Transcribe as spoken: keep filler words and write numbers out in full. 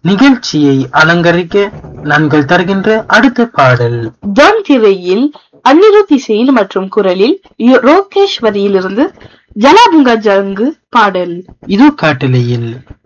நிகழ்ச்சியை அலங்கரிக்க நாங்கள் தருகின்ற அடுத்த பாடல் ஜான் திரையில் அனிருத் இசையில் மற்றும் குரலில் ரோகேஷ் வரியிலிருந்து ஜலாபுங்கா ஜங்கு பாடல். இது காட்டலையில்